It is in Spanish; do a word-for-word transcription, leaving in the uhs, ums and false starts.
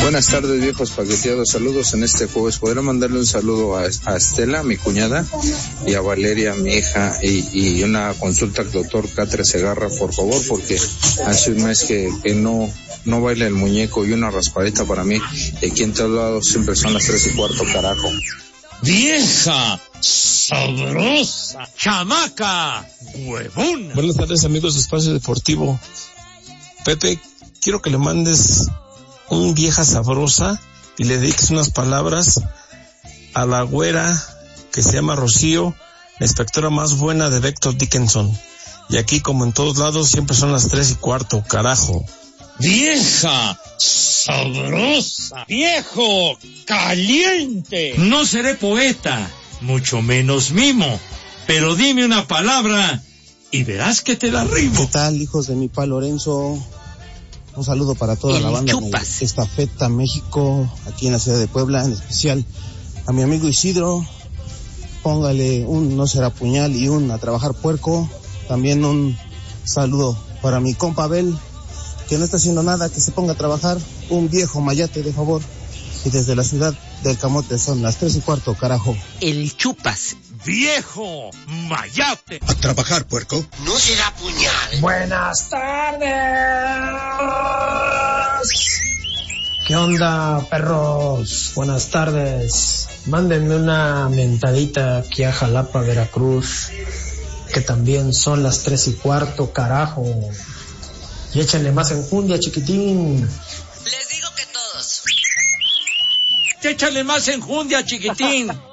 Buenas tardes, viejos paqueteados. Saludos en este jueves. ¿Podré mandarle un saludo a, a Estela, mi cuñada, y a Valeria, mi hija, y, y una consulta al doctor Catre Segarra, por favor, porque hace un mes que, que no, no baila el muñeco, y una raspadita para mí. Y aquí en todos lados siempre son las tres y cuarto, carajo. ¡Vieja! ¡Sabrosa! ¡Chamaca! ¡Huevona! Buenas tardes, amigos de Espacio Deportivo. Pepe, quiero que le mandes un vieja sabrosa y le dediques unas palabras a la güera que se llama Rocío, la inspectora más buena de Vector Dickinson. Y aquí, como en todos lados, siempre son las tres y cuarto, carajo. ¡Vieja! ¡Sabrosa! ¡Viejo! ¡Caliente! No seré poeta, mucho menos mimo, pero dime una palabra y verás que te la rimo. ¿Qué tal, hijos de mi pa Lorenzo? Un saludo para toda El la banda Chupas. de Estafeta México, aquí en la ciudad de Puebla, en especial a mi amigo Isidro. Póngale un no será puñal y un a trabajar puerco. También un saludo para mi compa Abel, que no está haciendo nada, que se ponga a trabajar. Un viejo mayate, de favor. Y desde la ciudad del Camote son las tres y cuarto, carajo. El Chupas. ¡Viejo! ¡Mayate! A trabajar, puerco. No será puñal. Buenas tardes. ¿Qué onda, perros? Buenas tardes. Mándenme una mentadita aquí a Jalapa, Veracruz, que también son las tres y cuarto, carajo. Y échenle más enjundia, chiquitín. Les digo que todos. ¡Échale más enjundia, chiquitín!